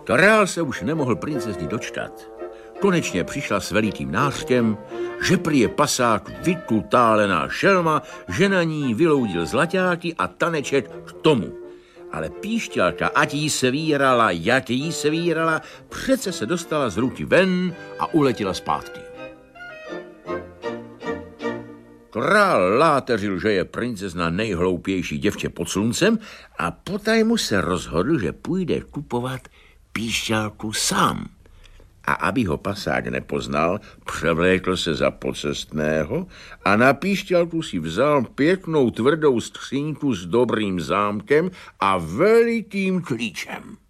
Král se už nemohl princezny dočkat. Konečně přišla s velikým nářkem, že prý je pasák vytutálená šelma, že na ní vyloudil zlaťáky a taneček k tomu. Ale píšťalka, ať jí se vírala, jak jí se vírala, přece se dostala z ruky ven a uletěla zpátky. Král láteřil, že je princezna nejhloupější děvče pod sluncem a potajmu se rozhodl, že půjde kupovat píšťalku sám. A aby ho pasák nepoznal, převlékl se za pocestného a na píšťalku si vzal pěknou tvrdou skříňku s dobrým zámkem a velikým klíčem.